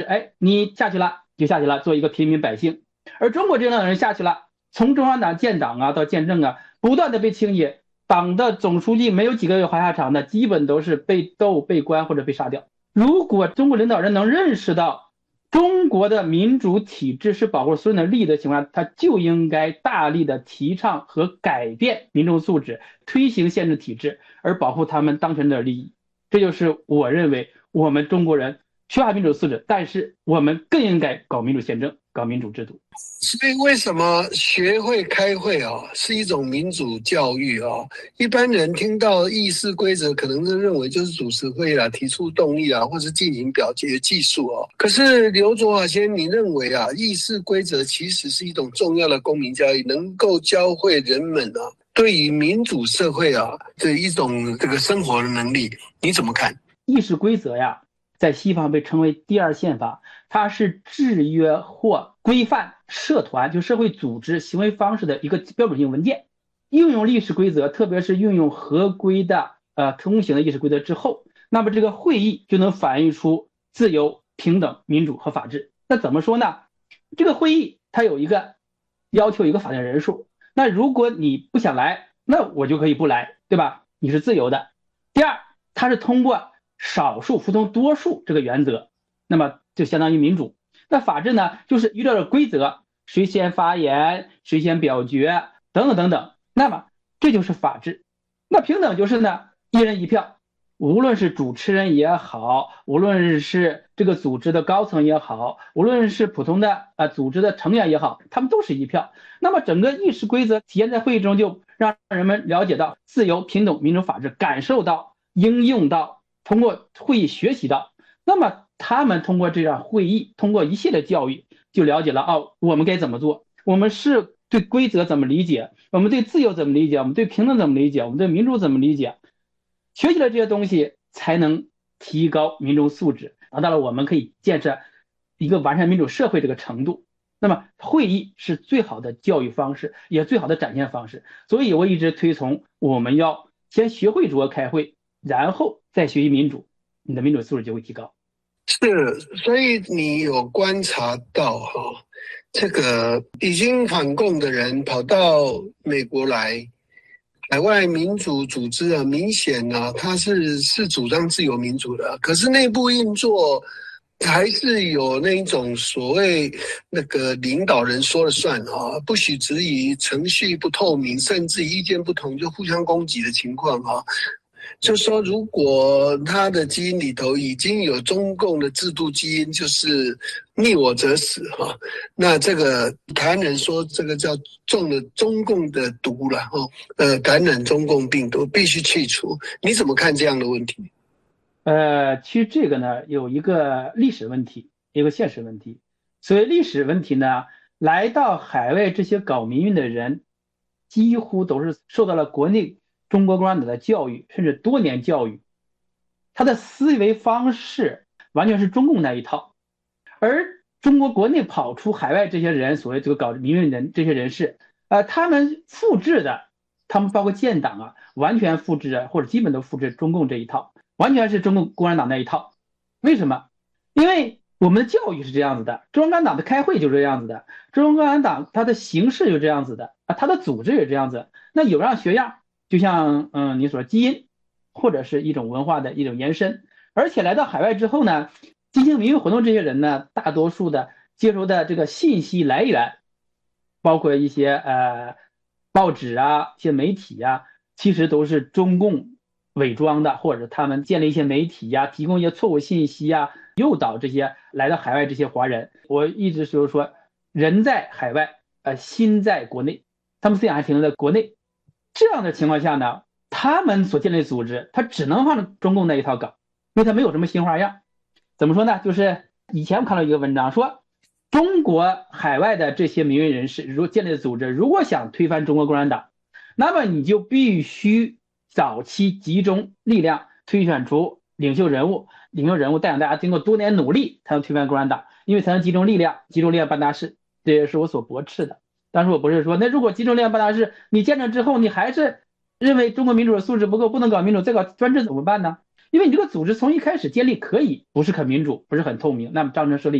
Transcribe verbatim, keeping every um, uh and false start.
哎，你下去了就下去了，做一个平民百姓。而中国这样的人下去了，从中央党建党啊到建政啊，不断的被清理，党的总书记没有几个月活下场的，基本都是被斗、被关或者被杀掉。如果中国领导人能认识到中国的民主体制是保护所有人的利益的情况下，他就应该大力的提倡和改变民众素质，推行宪制体制，而保护他们当权者的利益。这就是我认为我们中国人缺乏民主素质，但是我们更应该搞民主宪政，搞民主制度。 所以为什么学会开会啊是一种民主教育啊？一般人听到议事规则，可能是认为就是主持会啊、提出动议啊，或是进行表决技术啊。可是刘卓华先生，你认为啊，议事规则其实是一种重要的公民教育，能够教会人们啊，对于民主社会啊的一种这个生活的能力，你怎么看？ 议事规则呀，在西方被称为第二宪法，它是制约或规范社团就社会组织行为方式的一个标准性文件。运用历史规则，特别是运用合规的呃通行的议事规则之后，那么这个会议就能反映出自由、平等、民主和法治。那怎么说呢？这个会议它有一个要求，一个法定人数。那如果你不想来，那我就可以不来，对吧？你是自由的。第二，它是通过少数服从多数这个原则，那么就相当于民主。那法治呢，就是依照着规则，谁先发言，谁先表决，等等等等。那么这就是法治。那平等就是呢，一人一票，无论是主持人也好，无论是这个组织的高层也好，无论是普通的呃组织的成员也好，他们都是一票。那么整个议事规则体现在会议中，就让人们了解到自由、平等、民主、法治，感受到、应用到，通过会议学习到。那么他们通过这场会议，通过一系列教育，就了解了哦，我们该怎么做，我们是对规则怎么理解，我们对自由怎么理解，我们对平等怎么理解，我们对民主怎么理解。学习了这些东西，才能提高民众素质，达到了我们可以建设一个完善民主社会这个程度。那么会议是最好的教育方式，也最好的展现方式。所以我一直推崇我们要先学会如何开会，然后再学习民主，你的民主素质就会提高。 是，所以你有观察到哈、哦，这个已经反共的人跑到美国来，海外民主组织啊，明显啊，他是是主张自由民主的，可是内部运作还是有那一种所谓那个领导人说了算啊，不许质疑，程序不透明，甚至意见不同就互相攻击的情况啊。就说如果他的基因里头已经有中共的制度基因，就是逆我者死哈，那这个台湾人说这个叫中了中共的毒了哈，呃，感染中共病毒必须去除。你怎么看这样的问题？ 呃，其实这个呢有一个历史问题，一个现实问题。所谓历史问题呢，来到海外这些搞民运的人，几乎都是受到了国内中国共产党的教育，甚至多年教育，他的思维方式完全是中共那一套。而中国国内跑出海外这些人，所谓这个搞民运人这些人士，呃，他们复制的，他们包括建党啊，完全复制的或者基本都复制中共这一套，完全是中共共产党那一套。为什么？因为我们的教育是这样子的，中共共产党的开会就是这样子的，中共共产党它的形式就是这样子的啊，它的组织也是这样子。那有样学样，就像嗯你说基因，或者是一种文化的一种延伸。而且来到海外之后呢，进行民运活动这些人呢，大多数的接收的这个信息来源，包括一些呃报纸啊、一些媒体啊，其实都是中共伪装的，或者他们建立一些媒体呀、提供一些错误信息呀，诱导这些来到海外这些华人。我一直就是说，人在海外，呃，心在国内，他们思想还停留在国内。这样的情况下呢，他们所建立的组织，他只能放中共那一套搞，因为他没有什么新花样。怎么说呢？就是以前我看到一个文章说，中国海外的这些民运人士，如果建立的组织，如果想推翻中国共产党，那么你就必须早期集中力量，推选出领袖人物，领袖人物带领大家经过多年努力才能推翻共产党，因为才能集中力量，集中力量办大事。这也是我所驳斥的。当时我不是说，那如果集中力量办大事，你建成之后，你还是认为中国民主的素质不够，不能搞民主，再搞专制怎么办呢？因为你这个组织从一开始建立可以不是很民主，不是很透明，那么章程设立